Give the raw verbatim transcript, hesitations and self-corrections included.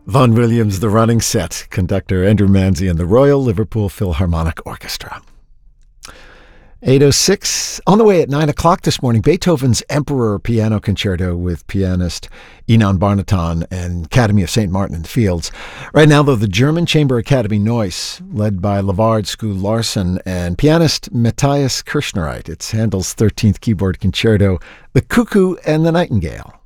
Vaughan Williams, The Running Set, conductor Andrew Manzi and the Royal Liverpool Philharmonic Orchestra. eight oh six, on the way at nine o'clock this morning, Beethoven's Emperor Piano Concerto with pianist Ynon Barnaton and Academy of Saint Martin in the Fields. Right now, though, the German Chamber Academy Neuss, led by Lavard School Larsen and pianist Matthias Kirschnereit. It's Handel's thirteenth Keyboard Concerto, The Cuckoo and the Nightingale.